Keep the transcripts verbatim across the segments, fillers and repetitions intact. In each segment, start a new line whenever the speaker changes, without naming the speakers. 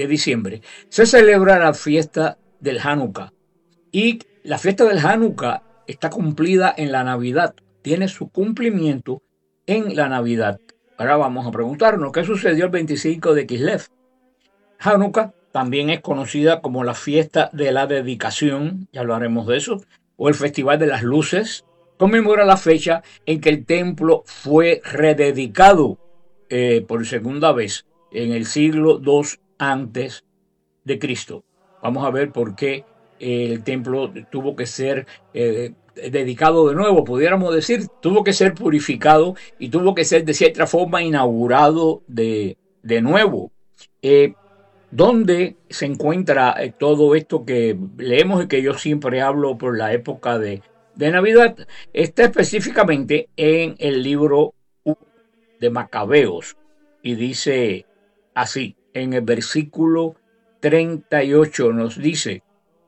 de diciembre, se celebra la fiesta del Hanukkah. Y la fiesta del Hanukkah está cumplida en la Navidad, tiene su cumplimiento en la Navidad. Ahora vamos a preguntarnos, ¿qué sucedió el veinticinco de Kislev? Hanukkah también es conocida como la fiesta de la dedicación, ya hablaremos de eso, o el Festival de las Luces. Conmemora la fecha en que el templo fue rededicado eh, por segunda vez en el siglo dos antes de Cristo. Vamos a ver por qué el templo tuvo que ser eh, dedicado de nuevo, pudiéramos decir, tuvo que ser purificado y tuvo que ser de cierta forma inaugurado de, de nuevo. Eh, ¿Dónde se encuentra eh, todo esto que leemos y que yo siempre hablo por la época de, de Navidad? Está específicamente en el libro de Macabeos y dice así, en el versículo treinta y ocho nos dice: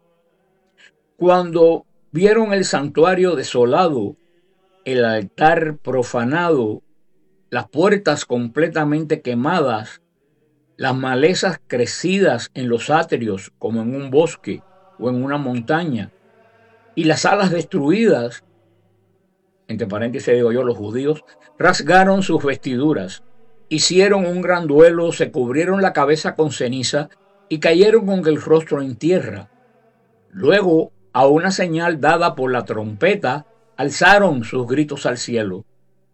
cuando vieron el santuario desolado, el altar profanado, las puertas completamente quemadas, las malezas crecidas en los atrios como en un bosque o en una montaña, y las alas destruidas, entre paréntesis digo yo, los judíos, rasgaron sus vestiduras, hicieron un gran duelo, se cubrieron la cabeza con ceniza y cayeron con el rostro en tierra. Luego, a una señal dada por la trompeta, alzaron sus gritos al cielo.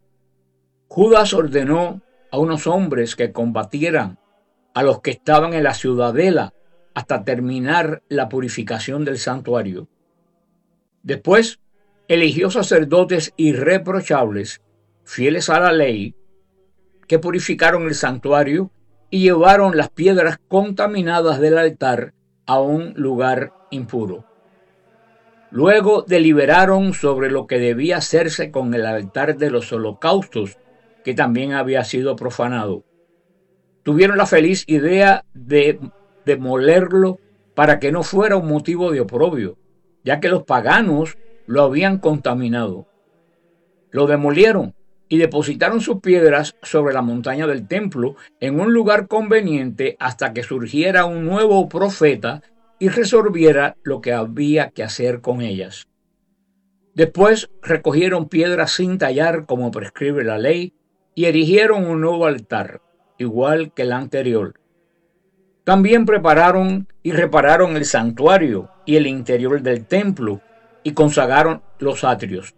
Judas ordenó a unos hombres que combatieran a los que estaban en la ciudadela hasta terminar la purificación del santuario. Después, eligió sacerdotes irreprochables, fieles a la ley, que purificaron el santuario y llevaron las piedras contaminadas del altar a un lugar impuro. Luego deliberaron sobre lo que debía hacerse con el altar de los holocaustos, que también había sido profanado. Tuvieron la feliz idea de demolerlo para que no fuera un motivo de oprobio, ya que los paganos lo habían contaminado. Lo demolieron y depositaron sus piedras sobre la montaña del templo en un lugar conveniente hasta que surgiera un nuevo profeta y resolviera lo que había que hacer con ellas. Después recogieron piedras sin tallar como prescribe la ley y erigieron un nuevo altar, igual que el anterior. También prepararon y repararon el santuario y el interior del templo y consagraron los atrios.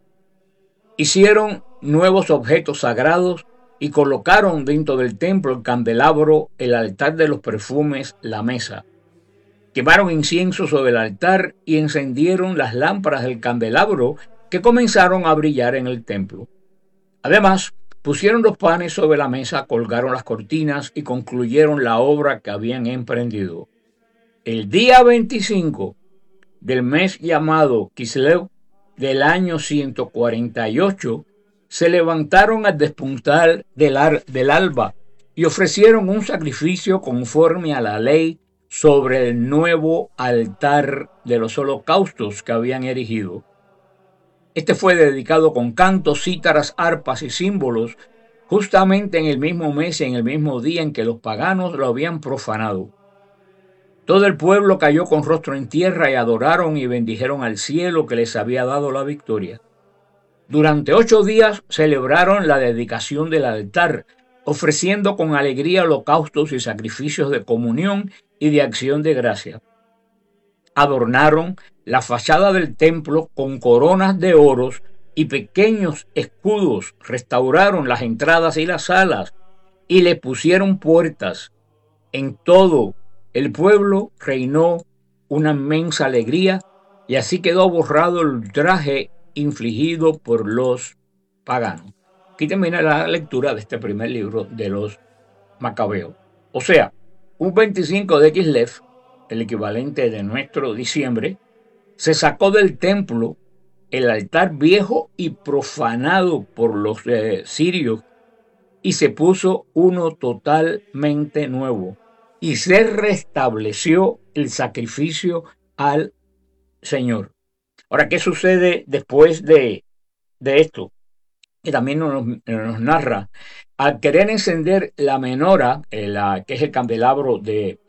Hicieron nuevos objetos sagrados y colocaron dentro del templo el candelabro, el altar de los perfumes, la mesa. Quemaron incienso sobre el altar y encendieron las lámparas del candelabro que comenzaron a brillar en el templo. Además, pusieron los panes sobre la mesa, colgaron las cortinas y concluyeron la obra que habían emprendido. El día veinticinco del mes llamado Kislev del año ciento cuarenta y ocho, se levantaron al despuntar del, ar- del alba y ofrecieron un sacrificio conforme a la ley sobre el nuevo altar de los holocaustos que habían erigido. Este fue dedicado con cantos, cítaras, arpas y símbolos, justamente en el mismo mes y en el mismo día en que los paganos lo habían profanado. Todo el pueblo cayó con rostro en tierra y adoraron y bendijeron al cielo que les había dado la victoria. Durante ocho días celebraron la dedicación del altar, ofreciendo con alegría holocaustos y sacrificios de comunión y de acción de gracia. Adornaron la fachada del templo con coronas de oros y pequeños escudos, restauraron las entradas y las salas y le pusieron puertas. En todo el pueblo reinó una inmensa alegría y así quedó borrado el ultraje infligido por los paganos. Aquí termina la lectura de este primer libro de los Macabeos. O sea, un veinticinco de Kislev, el equivalente de nuestro diciembre, se sacó del templo el altar viejo y profanado por los eh, sirios y se puso uno totalmente nuevo y se restableció el sacrificio al Señor. Ahora, ¿qué sucede después de, de esto? Que también nos, nos narra, al querer encender la menora, eh, la, que es el candelabro de